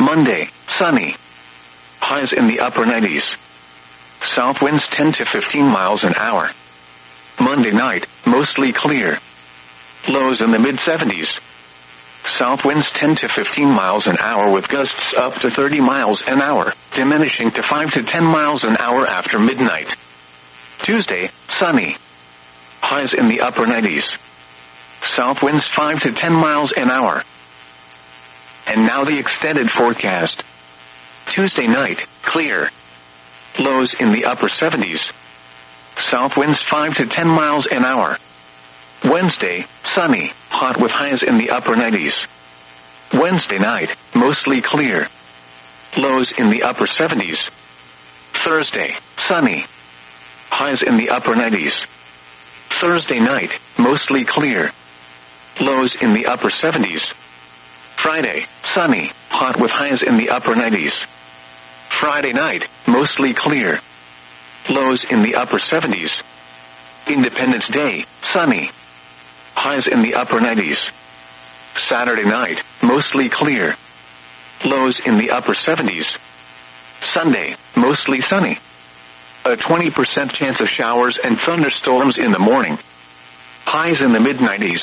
Monday, sunny. Highs in the upper 90s. South winds 10 to 15 miles an hour. Monday night, mostly clear. Lows in the mid-70s. South winds 10 to 15 miles an hour with gusts up to 30 miles an hour, diminishing to 5 to 10 miles an hour after midnight. Tuesday, sunny. Highs in the upper 90s. South winds 5 to 10 miles an hour. And now the extended forecast. Tuesday night, clear. Lows in the upper 70s. South winds 5 to 10 miles an hour. Wednesday, sunny, hot with highs in the upper 90s. Wednesday night, mostly clear. Lows in the upper 70s. Thursday, sunny. Highs in the upper 90s. Thursday night, mostly clear. Lows in the upper 70s. Friday, sunny, hot with highs in the upper 90s. Friday night, mostly clear. Lows in the upper 70s. Independence Day, sunny. Highs in the upper 90s. Saturday night, mostly clear. Lows in the upper 70s. Sunday, mostly sunny. A 20% chance of showers and thunderstorms in the morning. Highs in the mid-90s.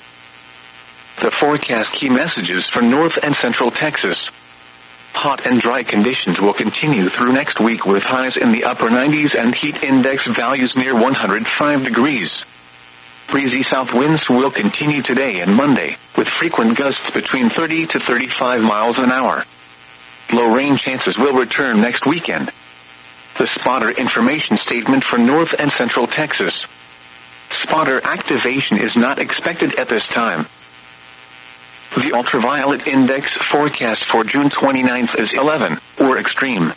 The forecast key messages for North and Central Texas. Hot and dry conditions will continue through next week with highs in the upper 90s and heat index values near 105 degrees. Breezy south winds will continue today and Monday, with frequent gusts between 30 to 35 miles an hour. Low rain chances will return next weekend. The spotter information statement for North and Central Texas. Spotter activation is not expected at this time. The ultraviolet index forecast for June 29th is 11, or extreme.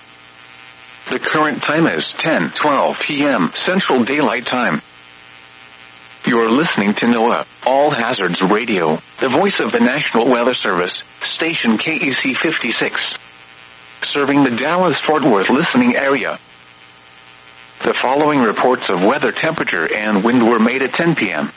The current time is 10:12 p.m. Central Daylight Time. You're listening to NOAA, All Hazards Radio, the voice of the National Weather Service, station KEC 56. Serving the Dallas-Fort Worth listening area. The following reports of weather temperature and wind were made at 10 p.m.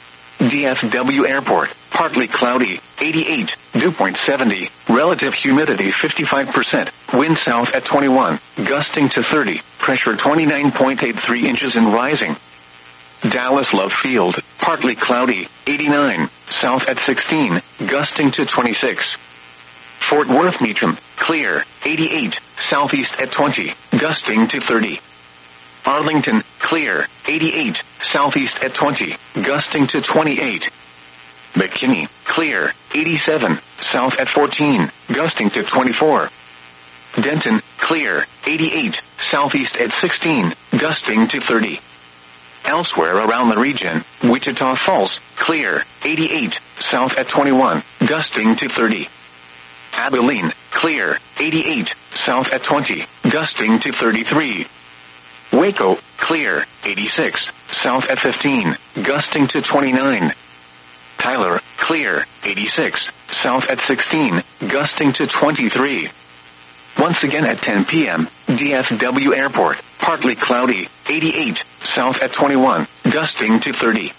DFW Airport, partly cloudy, 88, dew point 70, relative humidity 55%, wind south at 21, gusting to 30, pressure 29.83 inches and rising. Dallas Love Field, partly cloudy, 89, south at 16, gusting to 26. Fort Worth Meacham, clear, 88, southeast at 20, gusting to 30. Arlington, clear, 88, southeast at 20, gusting to 28. McKinney, clear, 87, south at 14, gusting to 24. Denton, clear, 88, southeast at 16, gusting to 30. Elsewhere around the region, Wichita Falls, clear, 88, south at 21, gusting to 30. Abilene, clear, 88, south at 20, gusting to 33. Waco, clear, 86, south at 15, gusting to 29. Tyler, clear, 86, south at 16, gusting to 23. Once again at 10 p.m., DFW Airport, partly cloudy, 88, south at 21, gusting to 30.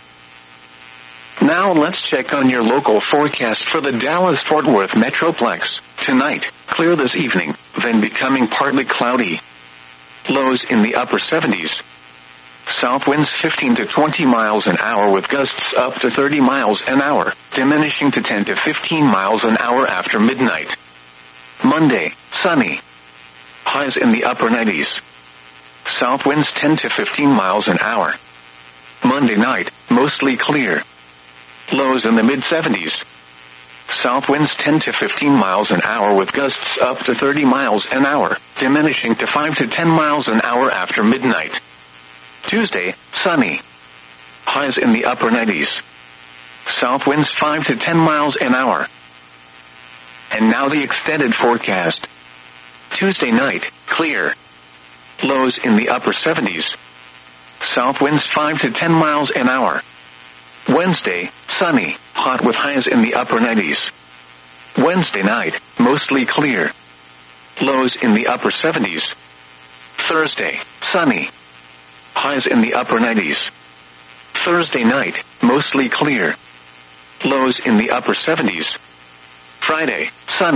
Now let's check on your local forecast for the Dallas-Fort Worth Metroplex. Tonight, clear this evening, then becoming partly cloudy. Lows in the upper 70s. South winds 15 to 20 miles an hour with gusts up to 30 miles an hour, diminishing to 10 to 15 miles an hour after midnight. Monday, sunny. Highs in the upper 90s. South winds 10 to 15 miles an hour. Monday night, mostly clear. Lows in the mid-70s. South winds 10 to 15 miles an hour with gusts up to 30 miles an hour, diminishing to 5 to 10 miles an hour after midnight. Tuesday, sunny. Highs in the upper 90s. South winds 5 to 10 miles an hour. And now the extended forecast. Tuesday night, clear. Lows in the upper 70s. South winds 5 to 10 miles an hour. Wednesday, sunny, hot with highs in the upper 90s. Wednesday night, mostly clear. Lows in the upper 70s. Thursday, sunny. Highs in the upper 90s. Thursday night, mostly clear. Lows in the upper 70s. Friday, sunny.